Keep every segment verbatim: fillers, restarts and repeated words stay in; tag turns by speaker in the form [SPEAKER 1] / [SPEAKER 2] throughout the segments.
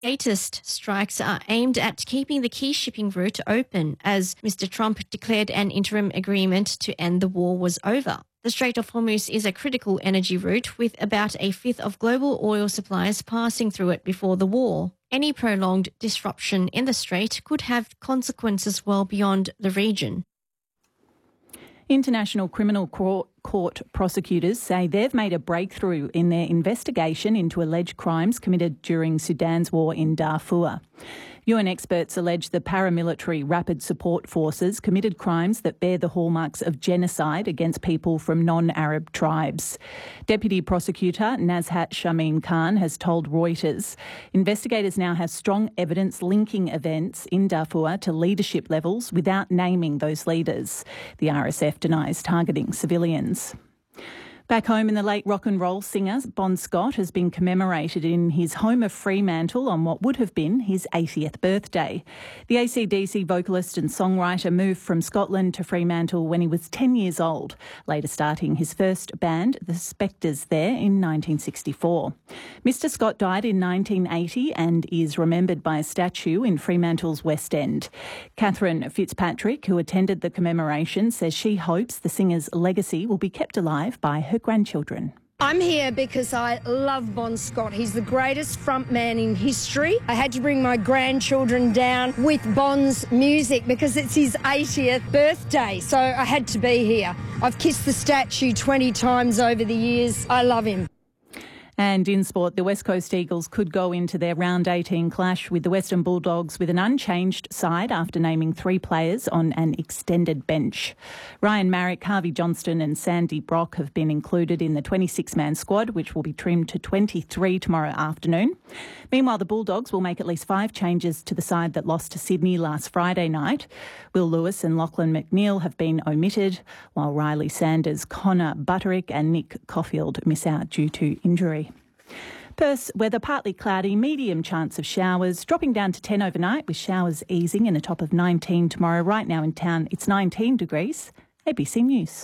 [SPEAKER 1] Latest strikes are aimed at keeping the key shipping route open as Mister Trump declared an interim agreement to end the war was over. The Strait of Hormuz is a critical energy route with about a fifth of global oil supplies passing through it before the war. Any prolonged disruption in the strait could have consequences well beyond the region.
[SPEAKER 2] International Criminal Court prosecutors say they've made a breakthrough in their investigation into alleged crimes committed during Sudan's war in Darfur. U N experts allege the paramilitary Rapid Support Forces committed crimes that bear the hallmarks of genocide against people from non-Arab tribes. Deputy Prosecutor Nazhat Shamim Khan has told Reuters investigators now have strong evidence linking events in Darfur to leadership levels without naming those leaders. The R S F denies targeting civilians. Back home in the late rock and roll singer, Bon Scott has been commemorated in his home of Fremantle on what would have been his eightieth birthday. The A C D C vocalist and songwriter moved from Scotland to Fremantle when he was ten years old, later starting his first band, The Spectres, there in nineteen sixty-four. Mister Scott died in nineteen eighty and is remembered by a statue in Fremantle's West End. Catherine Fitzpatrick, who attended the commemoration, says she hopes the singer's legacy will be kept alive by her grandchildren.
[SPEAKER 3] I'm here because I love Bon Scott. He's the greatest frontman in history. I had to bring my grandchildren down with Bon's music because it's his eightieth birthday, so I had to be here. I've kissed the statue twenty times over the years. I love him.
[SPEAKER 2] And in sport, the West Coast Eagles could go into their round eighteen clash with the Western Bulldogs with an unchanged side after naming three players on an extended bench. Ryan Marrick, Harvey Johnston and Sandy Brock have been included in the twenty-six man squad, which will be trimmed to twenty-three tomorrow afternoon. Meanwhile, the Bulldogs will make at least five changes to the side that lost to Sydney last Friday night. Will Lewis and Lachlan McNeil have been omitted, while Riley Sanders, Connor Butterick and Nick Caulfield miss out due to injury. Perth's weather partly cloudy, medium chance of showers, dropping down to ten overnight with showers easing and a top of nineteen tomorrow. Right now in town, it's nineteen degrees. A B C News.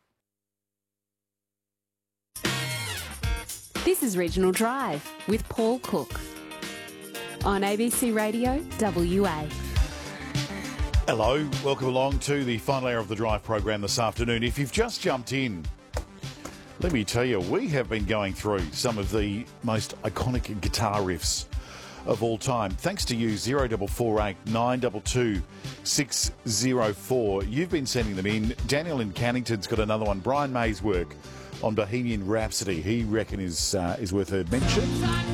[SPEAKER 4] This is Regional Drive with Paul Cook on A B C Radio W A.
[SPEAKER 5] Hello, welcome along to the final hour of the Drive program this afternoon. If you've just jumped in, let me tell you, we have been going through some of the most iconic guitar riffs of all time. Thanks to you, zero four four eight nine two two six zero four. You've been sending them in. Daniel in Cannington's got another one. Brian May's work on Bohemian Rhapsody, he reckon is uh, is worth a mention.